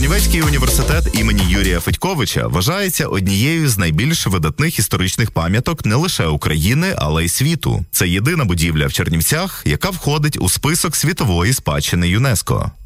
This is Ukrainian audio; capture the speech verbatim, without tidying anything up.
Чернівецький університет імені Юрія Федьковича вважається однією з найбільш видатних історичних пам'яток не лише України, але й світу. Це єдина будівля в Чернівцях, яка входить у список світової спадщини ЮНЕСКО.